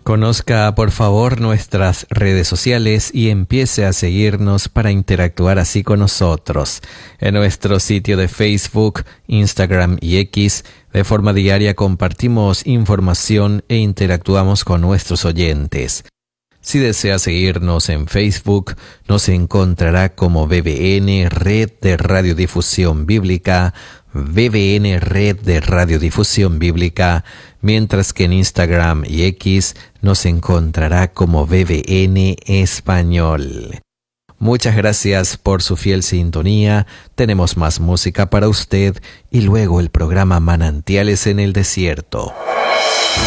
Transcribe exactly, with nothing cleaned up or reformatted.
Conozca por favor nuestras redes sociales y empiece a seguirnos para interactuar así con nosotros. En nuestro sitio de Facebook, Instagram y X, de forma diaria compartimos información e interactuamos con nuestros oyentes. Si desea seguirnos en Facebook, nos encontrará como B B N Red de Radiodifusión Bíblica, B B N Red de Radiodifusión Bíblica, mientras que en Instagram y X nos encontrará como B B N Español. Muchas gracias por su fiel sintonía. Tenemos más música para usted y luego el programa Manantiales en el Desierto.